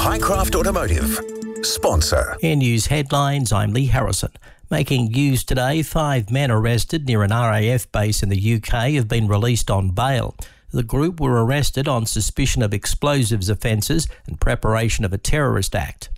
Highcraft Automotive, sponsor. In news headlines, I'm Lee Harrison. Making news today, 5 men arrested near an RAF base in the UK have been released on bail. The group were arrested on suspicion of explosives offences and preparation of a terrorist act.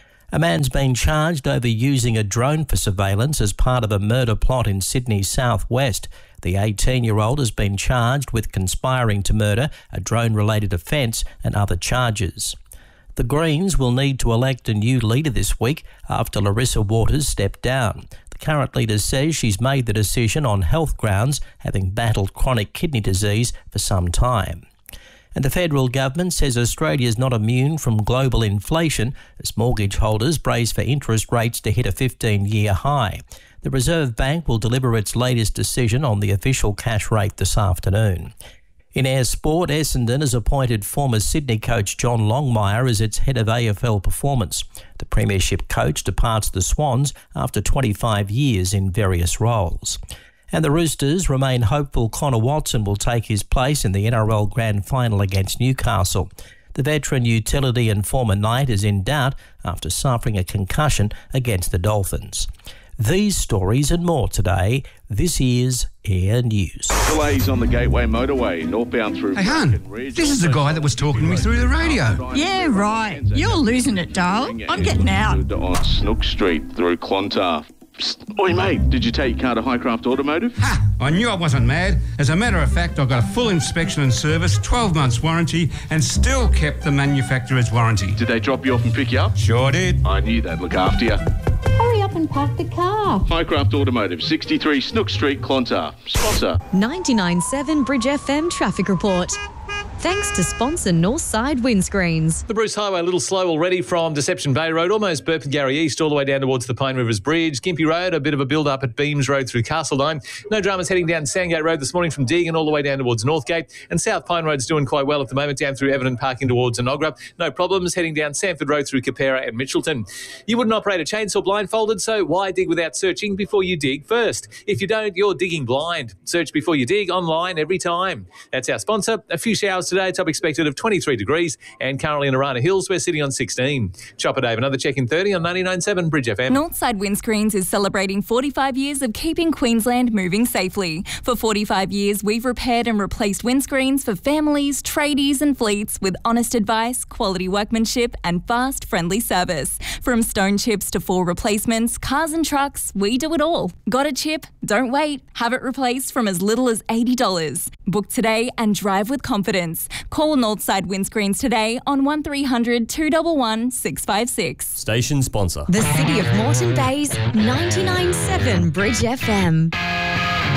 A man's been charged over using a drone for surveillance as part of a murder plot in Sydney's southwest. The 18-year-old has been charged with conspiring to murder, a drone-related offence and other charges. The Greens will need to elect a new leader this week after Larissa Waters stepped down. The current leader says she's made the decision on health grounds, having battled chronic kidney disease for some time. And the federal government says Australia is not immune from global inflation as mortgage holders brace for interest rates to hit a 15-year high. The Reserve Bank will deliver its latest decision on the official cash rate this afternoon. In Air Sport, Essendon has appointed former Sydney coach John Longmire as its head of AFL performance. The premiership coach departs the Swans after 25 years in various roles. And the Roosters remain hopeful Connor Watson will take his place in the NRL Grand Final against Newcastle. The veteran utility and former Knight is in doubt after suffering a concussion against the Dolphins. These stories and more today. This is Air News. Delays on the Gateway Motorway, northbound through... Hey, Hun, this is the guy that was talking to me through the radio. Yeah, right. You're losing it, darling. I'm getting out. On Snook Street through Clontarf. Psst. Oi, mate, did you take your car to Highcraft Automotive? Ha! I knew I wasn't mad. As a matter of fact, I got a full inspection and service, 12 months warranty, and still kept the manufacturer's warranty. Did they drop you off and pick you up? Sure did. I knew they'd look after you. Hurry up and park the car. Highcraft Automotive, 63 Snook Street, Clontarf. Sponsor. 99.7 Bridge FM traffic report. Thanks to sponsor Northside Windscreens. The Bruce Highway a little slow already from Deception Bay Road, almost Burpengary East, all the way down towards the Pine Rivers Bridge. Gympie Road, a bit of a build-up at Beams Road through Castledine. No dramas heading down Sandgate Road this morning from Deagon all the way down towards Northgate. And South Pine Road's doing quite well at the moment, down through Everton Parking towards Enoggera. No problems heading down Sanford Road through Capera and Mitchelton. You wouldn't operate a chainsaw blindfolded, so why dig without searching before you dig first? If you don't, you're digging blind. Search before you dig online every time. That's our sponsor. A few showers today, top expected of 23 degrees, and currently in Arana Hills we're sitting on 16. Chopper Dave, another check in 30 on 99.7 Bridge FM. Northside Windscreens is celebrating 45 years of keeping Queensland moving safely. For 45 years, we've repaired and replaced windscreens for families, tradies and fleets with honest advice, quality workmanship and fast, friendly service. From stone chips to full replacements, cars and trucks, we do it all. Got a chip? Don't wait. Have it replaced from as little as $80. Book today and drive with confidence. Call Northside Windscreens today on 1300 211 656. Station sponsor. The City of Moreton Bay's 99.7 Bridge FM.